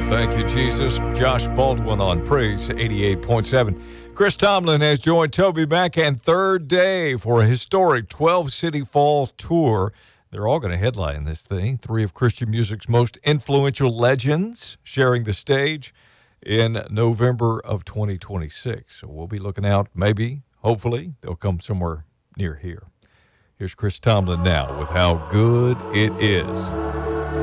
Thank you, Jesus. Josh Baldwin on Praise 88.7. Chris Tomlin has joined Toby Mac and third day for a historic 12-city fall tour. They're all going to headline this thing. Three of Christian music's most influential legends sharing the stage in November of 2026. So we'll be looking out, maybe, hopefully, they'll come somewhere near here. Here's Chris Tomlin now with How Good It Is.